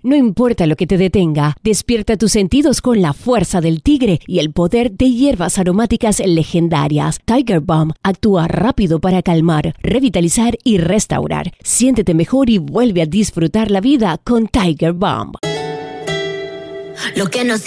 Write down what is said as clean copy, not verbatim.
No importa lo que te detenga, despierta tus sentidos con la fuerza del tigre y el poder de hierbas aromáticas legendarias. Tiger Balm actúa rápido para calmar, revitalizar y restaurar. Siéntete mejor y vuelve a disfrutar la vida con Tiger Balm. Lo que nos